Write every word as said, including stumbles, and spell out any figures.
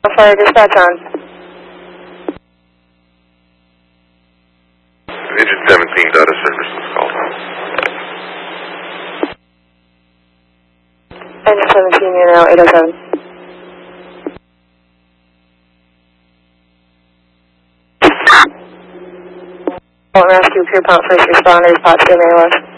Fire dispatch on. Engine seventeen, data service was called. Engine seventeen, you're now eight oh seven. Rescue, Pierpont, first responders, Potsdam, A L S.